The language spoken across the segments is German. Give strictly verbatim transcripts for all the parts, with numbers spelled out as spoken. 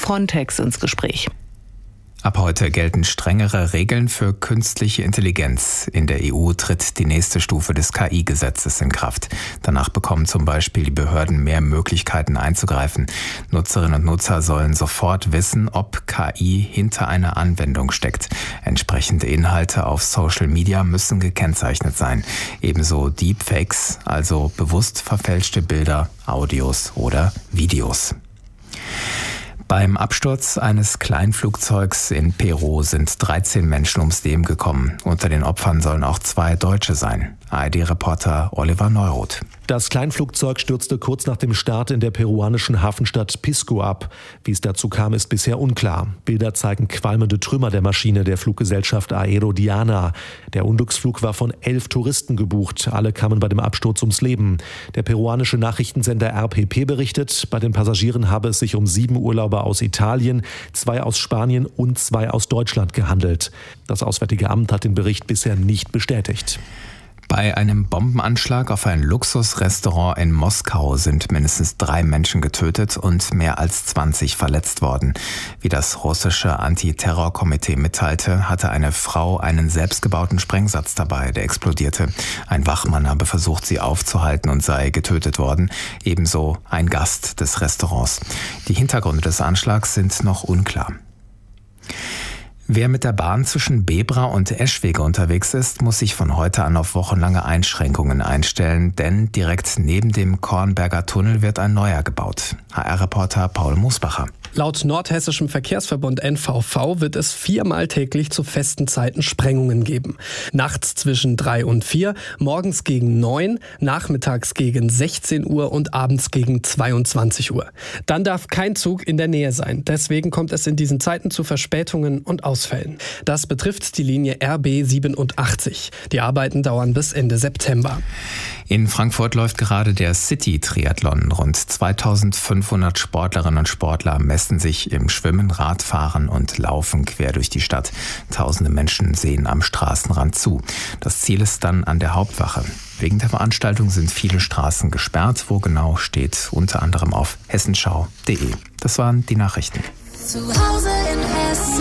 Frontex ins Gespräch. Ab heute gelten strengere Regeln für künstliche Intelligenz. In der E U tritt die nächste Stufe des K I-Gesetzes in Kraft. Danach bekommen zum Beispiel die Behörden mehr Möglichkeiten einzugreifen. Nutzerinnen und Nutzer sollen sofort wissen, ob K I hinter einer Anwendung steckt. Entsprechende Inhalte auf Social Media müssen gekennzeichnet sein. Ebenso Deepfakes, also bewusst verfälschte Bilder, Audios oder Videos. Beim Absturz eines Kleinflugzeugs in Peru sind dreizehn Menschen ums Leben gekommen. Unter den Opfern sollen auch zwei Deutsche sein. A R D-Reporter Oliver Neuroth. Das Kleinflugzeug stürzte kurz nach dem Start in der peruanischen Hafenstadt Pisco ab. Wie es dazu kam, ist bisher unklar. Bilder zeigen qualmende Trümmer der Maschine der Fluggesellschaft Aero Diana. Der Unglücksflug war von elf Touristen gebucht. Alle kamen bei dem Absturz ums Leben. Der peruanische Nachrichtensender R P P berichtet, bei den Passagieren habe es sich um sieben Urlauber aus Italien, zwei aus Spanien und zwei aus Deutschland gehandelt. Das Auswärtige Amt hat den Bericht bisher nicht bestätigt. Bei einem Bombenanschlag auf ein Luxusrestaurant in Moskau sind mindestens drei Menschen getötet und mehr als zwanzig verletzt worden. Wie das russische Antiterrorkomitee mitteilte, hatte eine Frau einen selbstgebauten Sprengsatz dabei, der explodierte. Ein Wachmann habe versucht, sie aufzuhalten und sei getötet worden. Ebenso ein Gast des Restaurants. Die Hintergründe des Anschlags sind noch unklar. Wer mit der Bahn zwischen Bebra und Eschwege unterwegs ist, muss sich von heute an auf wochenlange Einschränkungen einstellen, denn direkt neben dem Kornberger Tunnel wird ein neuer gebaut. H R-Reporter Paul Musbacher. Laut nordhessischem Verkehrsverbund N V V wird es viermal täglich zu festen Zeiten Sprengungen geben. Nachts zwischen drei und vier, morgens gegen neun, nachmittags gegen sechzehn Uhr und abends gegen zweiundzwanzig Uhr. Dann darf kein Zug in der Nähe sein. Deswegen kommt es in diesen Zeiten zu Verspätungen und Ausfällen. Das betrifft die Linie R B siebenundachtzig. Die Arbeiten dauern bis Ende September. In Frankfurt läuft gerade der City-Triathlon. Rund zweitausendfünfhundert Sportlerinnen und Sportler messen sich im Schwimmen, Radfahren und Laufen quer durch die Stadt. Tausende Menschen sehen am Straßenrand zu. Das Ziel ist dann an der Hauptwache. Wegen der Veranstaltung sind viele Straßen gesperrt. Wo genau, steht unter anderem auf hessenschau punkt de. Das waren die Nachrichten. Zu Hause in Hessen.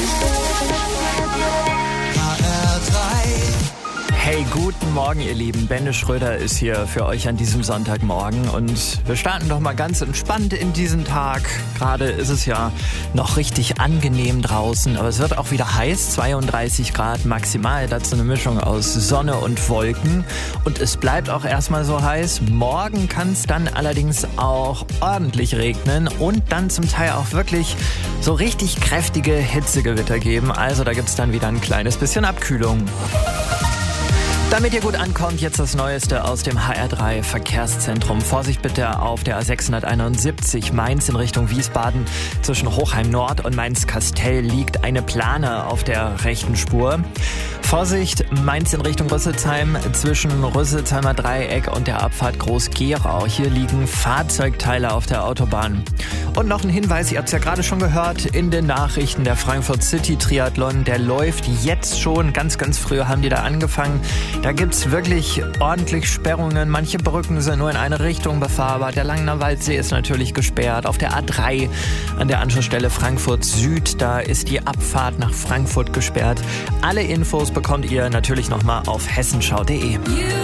H R drei. Hey, guten Morgen, ihr Lieben. Benne Schröder ist hier für euch an diesem Sonntagmorgen und wir starten doch mal ganz entspannt in diesen Tag. Gerade ist es ja noch richtig angenehm draußen, aber es wird auch wieder heiß, zweiunddreißig Grad maximal. Dazu eine Mischung aus Sonne und Wolken und es bleibt auch erstmal so heiß. Morgen kann es dann allerdings auch ordentlich regnen und dann zum Teil auch wirklich so richtig kräftige Hitzegewitter geben. Also da gibt es dann wieder ein kleines bisschen Abkühlung. Damit ihr gut ankommt, jetzt das Neueste aus dem H R drei Verkehrszentrum. Vorsicht bitte auf der A sechshunderteinundsiebzig Mainz in Richtung Wiesbaden. Zwischen Hochheim Nord und Mainz-Kastell liegt eine Plane auf der rechten Spur. Vorsicht, Mainz in Richtung Rüsselsheim zwischen Rüsselsheimer Dreieck und der Abfahrt Groß-Gerau. Hier liegen Fahrzeugteile auf der Autobahn. Und noch ein Hinweis, ihr habt es ja gerade schon gehört in den Nachrichten, der Frankfurt City Triathlon, der läuft jetzt schon. Ganz, ganz früh haben die da angefangen. Da gibt's wirklich ordentlich Sperrungen. Manche Brücken sind nur in eine Richtung befahrbar. Der Langener Waldsee ist natürlich gesperrt. Auf der A drei an der Anschlussstelle Frankfurt Süd, da ist die Abfahrt nach Frankfurt gesperrt. Alle Infos bekommt ihr natürlich nochmal auf hessenschau punkt de.